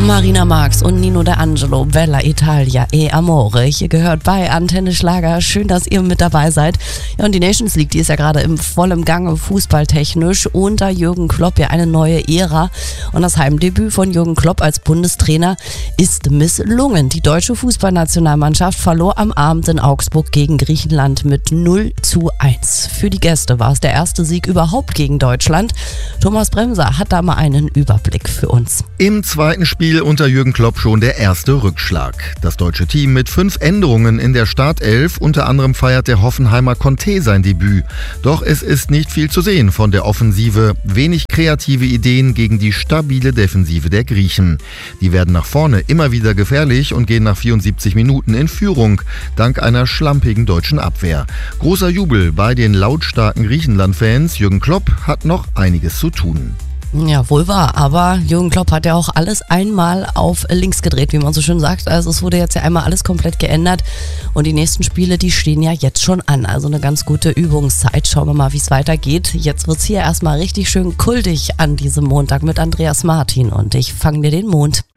Marina Marx und Nino D'Angelo, Bella Italia e Amore. Hier gehört bei Antenne Schlager. Schön, dass ihr mit dabei seid. Ja, und die Nations League, die ist ja gerade im vollen Gange fußballtechnisch. Unter Jürgen Klopp ja eine neue Ära. Und das Heimdebüt von Jürgen Klopp als Bundestrainer ist misslungen. Die deutsche Fußballnationalmannschaft verlor am Abend in Augsburg gegen Griechenland mit 0:1. Für die Gäste war es der erste Sieg überhaupt gegen Deutschland. Thomas Bremser hat da mal einen Überblick für uns. Im zweiten Spiel unter Jürgen Klopp schon der erste Rückschlag. Das deutsche Team mit 5 Änderungen in der Startelf. Unter anderem feiert der Hoffenheimer Conte sein Debüt. Doch es ist nicht viel zu sehen von der Offensive. Wenig kreative Ideen gegen die stabile Defensive der Griechen. Die werden nach vorne immer wieder gefährlich und gehen nach 74 Minuten in Führung, dank einer schlampigen deutschen Abwehr. Großer Jubel bei den lautstarken Griechenland-Fans. Jürgen Klopp hat noch einiges zu tun. Ja, wohl wahr, aber Jürgen Klopp hat ja auch alles einmal auf links gedreht, wie man so schön sagt. Also es wurde jetzt ja einmal alles komplett geändert und die nächsten Spiele, die stehen ja jetzt schon an. Also eine ganz gute Übungszeit. Schauen wir mal, wie es weitergeht. Jetzt wird's hier erstmal richtig schön kultig an diesem Montag mit Andreas Martin und ich fange dir den Mond.